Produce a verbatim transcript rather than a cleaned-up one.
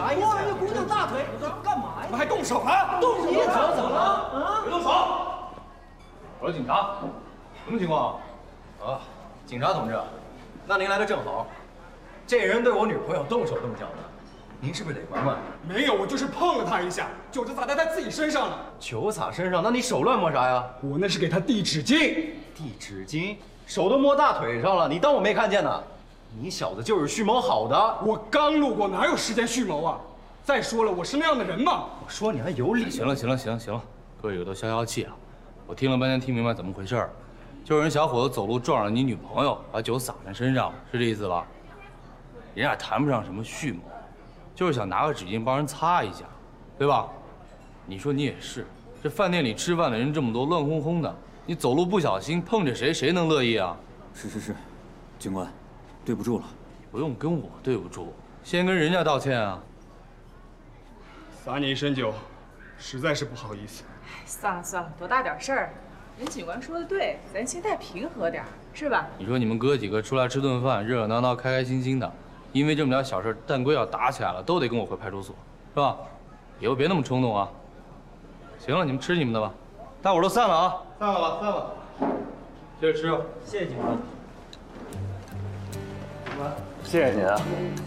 啥意思？哇，这姑娘大腿，干嘛呀？ 怎么还动手了？ 动手手怎么了？啊！ 别动手！我是警察，什么情况？啊，警察同志，那您来的正好。这人对我女朋友动手动脚的，您是不是得管管？ 没有，我就是碰了他一下，酒就洒在他自己身上了。 酒洒身上，那你手乱摸啥呀？ 我那是给他递纸巾。 递纸巾，手都摸大腿上了，你当我没看见呢？你小子就是蓄谋好的。 我刚路过，哪有时间蓄谋啊？再说了，我是那样的人吗？ 我说你还有理。 行了行了行了行了，哥几个都消消气啊！我听了半天，听明白怎么回事儿，就是人小伙子走路撞上你女朋友，把酒洒在身上，是这意思吧？人家谈不上什么蓄谋，就是想拿个纸巾帮人擦一下，对吧？你说你也是，这饭店里吃饭的人这么多，乱哄哄的，你走路不小心碰着谁，谁能乐意啊？ 是是是，警官，对不住了。 不用跟我对不住，先跟人家道歉啊！ 洒你一身酒，实在是不好意思。 算了算了，多大点事儿？人警官说的对，咱心态平和点，是吧？ 你说你们哥几个出来吃顿饭，热热闹闹、开开心心的，因为这么点小事，蛋龟要打起来了，都得跟我回派出所，是吧？以后别那么冲动啊！行了，你们吃你们的吧，大伙都散了啊！散了吧，散了。接着吃。 谢谢警官。 谢谢您啊。